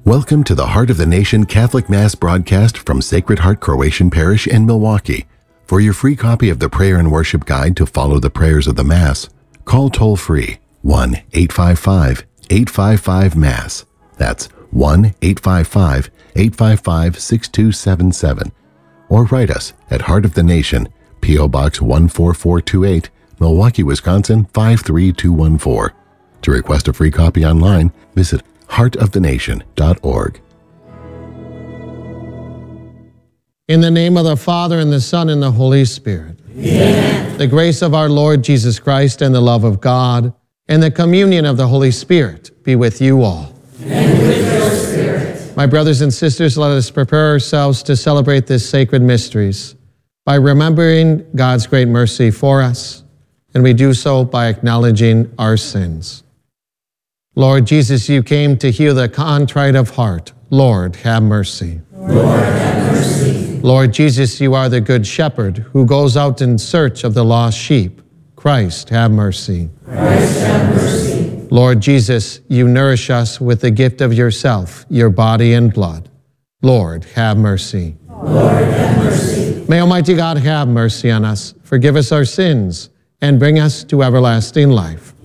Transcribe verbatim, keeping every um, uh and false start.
Welcome to the Heart of the Nation Catholic Mass broadcast from Sacred Heart Croatian Parish in Milwaukee. For your free copy of the Prayer and Worship Guide to follow the prayers of the Mass, call toll-free one eight five five, eight five five, M A S. That's one eight five five, eight five five, six two seven seven. Or write us at Heart of the Nation, P O. Box one four four two eight, Milwaukee, Wisconsin five three two one four. To request a free copy online, visit heart of the nation dot org. In the name of the Father, and the Son, and the Holy Spirit. Amen. The grace of our Lord Jesus Christ, and the love of God, and the communion of the Holy Spirit be with you all. And with your spirit. My brothers and sisters, let us prepare ourselves to celebrate this sacred mysteries by remembering God's great mercy for us, and we do so by acknowledging our sins. Lord Jesus, you came to heal the contrite of heart. Lord, have mercy. Lord, have mercy. Lord Jesus, you are the good shepherd who goes out in search of the lost sheep. Christ, have mercy. Christ, have mercy. Lord Jesus, you nourish us with the gift of yourself, your body and blood. Lord, have mercy. Lord, have mercy. May Almighty God have mercy on us, forgive us our sins, and bring us to everlasting life.